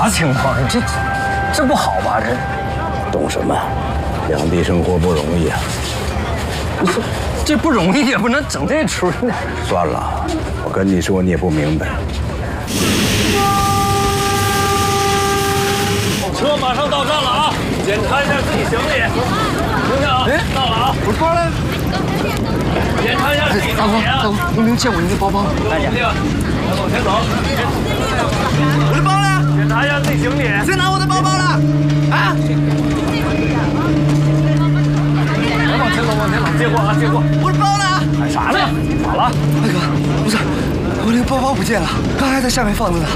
啥情况？这不好吧？ 懂什么？两地生活不容易啊！ 这不容易也不能整这出。 算了，我跟你说你也不明白。 车马上到站了啊！检查一下自己行李。听听啊，到了啊！ 我的包呢？ 检查一下自己行李啊！ 大哥，我没有见过您的包包。 来，先走，先走。 我的包呢？ 检查一下自己行李。 谁拿我的包包了？啊！ 往前走，往前走，借过啊，借过。 我的包呢？ 喊啥呢？咋了？ 大哥，不是，我那个包包不见了，刚还在下面放着呢。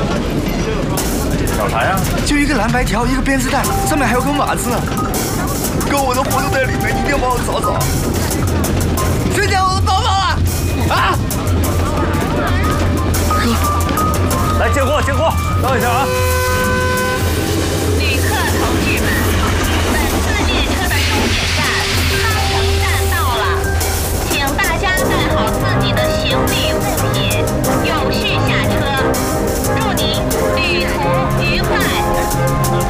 找啥呀？ 就一个蓝白条，一个编织袋，上面还有个码字呢。哥，我的活动在里面，一定要帮我找找。谁捡我的包包了？啊！ 哥，来借货，借货，等一下啊。